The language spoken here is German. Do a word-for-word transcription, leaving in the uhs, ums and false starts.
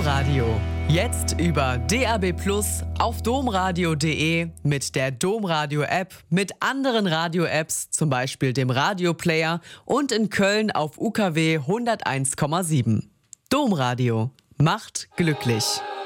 Domradio. Jetzt über D A B plus, auf domradio punkt de, mit der Domradio-App, mit anderen Radio-Apps, zum Beispiel dem Radioplayer und in Köln auf U K W hunderteins Komma sieben. Domradio macht glücklich.